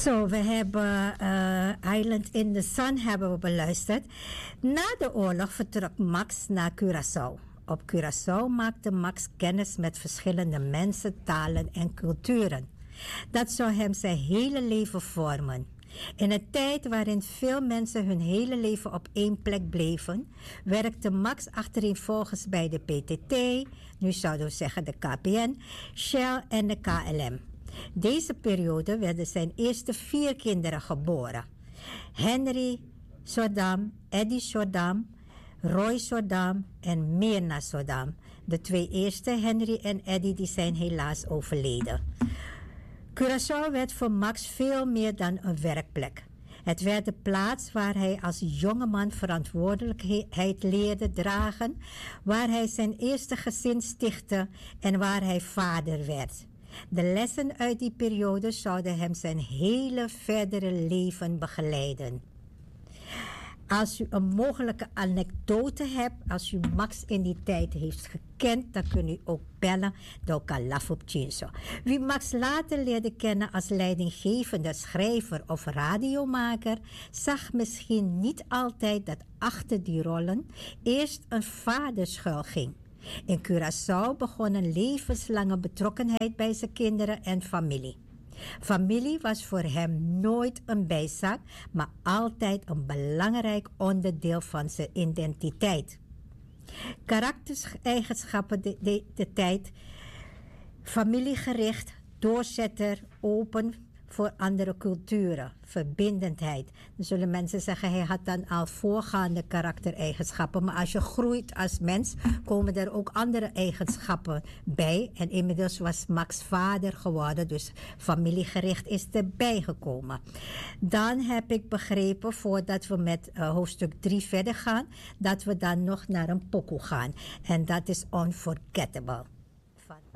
Zo, we hebben Island in the Sun hebben we beluisterd. Na de oorlog vertrok Max naar Curaçao. Op Curaçao maakte Max kennis met verschillende mensen, talen en culturen. Dat zou hem zijn hele leven vormen. In een tijd waarin veel mensen hun hele leven op één plek bleven, werkte Max achtereenvolgens bij de PTT, nu zouden we zeggen de KPN, Shell en de KLM. Deze periode werden zijn eerste 4 kinderen geboren. Henry Sodam, Eddie Sodam, Roy Sodam en Myrna Sodam. De 2 eerste, Henry en Eddie, die zijn helaas overleden. Curaçao werd voor Max veel meer dan een werkplek. Het werd de plaats waar hij als jongeman verantwoordelijkheid leerde dragen, waar hij zijn eerste gezin stichtte en waar hij vader werd. De lessen uit die periode zouden hem zijn hele verdere leven begeleiden. Als u een mogelijke anekdote hebt, als u Max in die tijd heeft gekend, dan kunt u ook bellen door Kalaf op Chinso. Wie Max later leerde kennen als leidinggevende schrijver of radiomaker, zag misschien niet altijd dat achter die rollen eerst een vader schuil ging. In Curaçao begon een levenslange betrokkenheid bij zijn kinderen en familie. Familie was voor hem nooit een bijzaak, maar altijd een belangrijk onderdeel van zijn identiteit. Karaktereigenschappen de tijd: familiegericht, doorzetter, open voor andere culturen, verbindendheid. Dan zullen mensen zeggen, hij had dan al voorgaande karaktereigenschappen. Maar als je groeit als mens, komen er ook andere eigenschappen bij. En inmiddels was Max vader geworden, dus familiegericht is erbij gekomen. Dan heb ik begrepen, voordat we met hoofdstuk 3 verder gaan, dat we dan nog naar een pokoe gaan. En dat is Unforgettable.